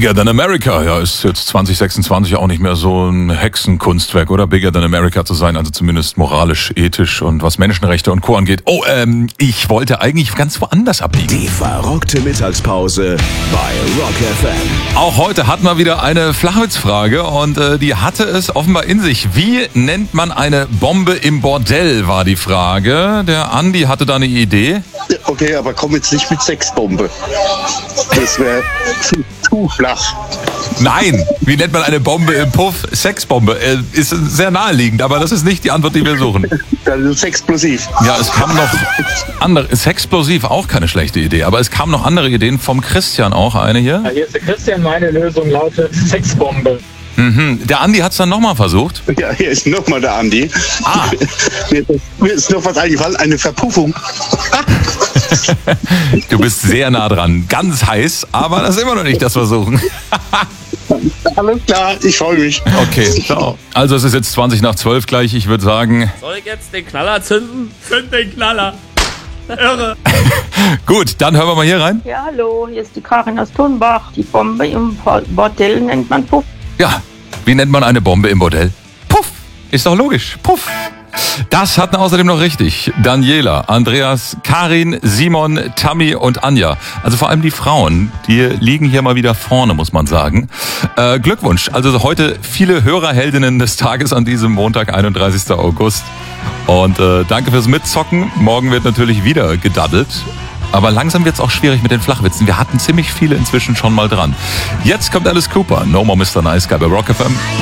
Bigger Than America, ja, ist jetzt 2026 auch nicht mehr so ein Hexenkunstwerk, oder? Bigger Than America zu sein, also zumindest moralisch, ethisch und was Menschenrechte und Co. angeht. Oh, ich wollte eigentlich ganz woanders abbiegen. Die verrockte Mittagspause bei Rock FM. Auch heute hatten wir wieder eine Flachwitzfrage und die hatte es offenbar in sich. Wie nennt man eine Bombe im Bordell, war die Frage. Der Andi hatte da eine Idee. Okay, aber komm jetzt nicht mit Sexbombe. Das wäre zu flach. Nein, wie nennt man eine Bombe im Puff? Sexbombe. Ist sehr naheliegend, aber das ist nicht die Antwort, die wir suchen. Das ist sexplosiv. Ja, es kam noch andere. Sexplosiv, auch keine schlechte Idee, aber es kamen noch andere Ideen. Vom Christian auch eine hier. Ja, hier ist der Christian, meine Lösung lautet Sexbombe. Der Andi hat es dann nochmal versucht. Ja, hier ist nochmal der Andi. Mir ist noch was eingefallen, eine Verpuffung. Du bist sehr nah dran. Ganz heiß, aber das ist immer noch nicht das Versuchen. Alles klar, ich freue mich. Okay, ciao. Also es ist jetzt 11:20 gleich. Ich würde sagen... Soll ich jetzt den Knaller zünden? Zünd den Knaller. Irre. Gut, dann hören wir mal hier rein. Ja, hallo, hier ist die Karin aus Thunbach. Die Bombe im Bordell nennt man Puff. Ja, wie nennt man eine Bombe im Bordell? Puff. Ist doch logisch. Puff. Das hatten außerdem noch richtig Daniela, Andreas, Karin, Simon, Tammy und Anja. Also vor allem die Frauen, die liegen hier mal wieder vorne, muss man sagen. Glückwunsch. Also heute viele Hörerheldinnen des Tages an diesem Montag, 31. August. Und danke fürs Mitzocken. Morgen wird natürlich wieder gedaddelt. Aber langsam wird's auch schwierig mit den Flachwitzen. Wir hatten ziemlich viele inzwischen schon mal dran. Jetzt kommt Alice Cooper. No More Mr. Nice Guy bei Rock FM.